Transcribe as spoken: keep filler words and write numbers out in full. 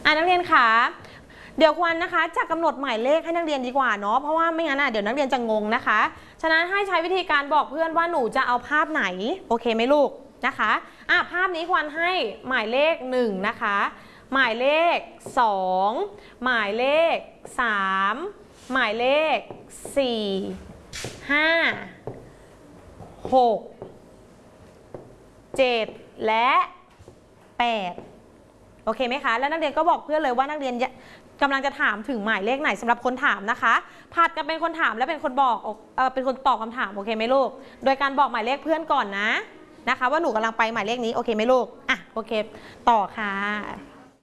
อ่ะนักเรียนคะเดี๋ยวควันนะคะจะกำหนดหมายเลขให้นักเรียนดีกว่าเนาะเพราะว่าไม่งั้นอ่ะเดี๋ยวนักเรียนจะงงนะคะฉะนั้นให้ใช้วิธีการบอกเพื่อนว่าหนูจะเอาภาพไหนโอเคไหมลูกนะคะอ่ะภาพนี้ควันให้หมายเลขหนึ่งนะคะหมายเลขสองหมายเลขสามหมายเลขสี่ห้าหกเจ็ดและแปดโอเคไหมคะแล้วนักเรียนก็บอกเพื่อนเลยว่านักเรียนกำลังจะถามถึงหมายเลขไหนสำหรับคนถามนะคะผัดกันเป็นคนถามและเป็นคนบอกเออเป็นคนตอบคำถามโอเคไหมลูกโดยการบอกหมายเลขเพื่อนก่อนนะนะคะว่าหนูกำลังไปหมายเลขนี้โอเคไหมลูกอ่ะโอเคต่อค่ะ